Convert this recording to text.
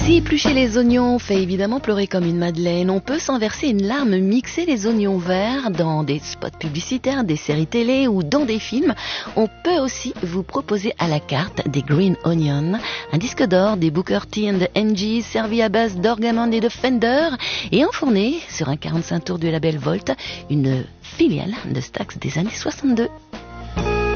Si éplucher les oignons fait évidemment pleurer comme une madeleine, on peut s'en verser une larme, mixer les oignons verts dans des spots publicitaires, des séries télé ou dans des films. On peut aussi vous proposer à la carte des Green Onions, un disque d'or des Booker T and the MGs servi à base d'Orgamond et de Fender et enfourné sur un 45 tours du label Volt, une filiale de Stax des années 62.